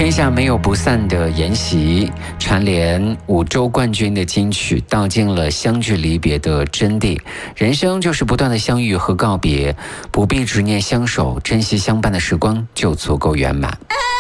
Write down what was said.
天下没有不散的筵席，蝉联5周冠军的金曲，道尽了相聚离别的真谛。人生就是不断的相遇和告别，不必执念相守，珍惜相伴的时光就足够圆满。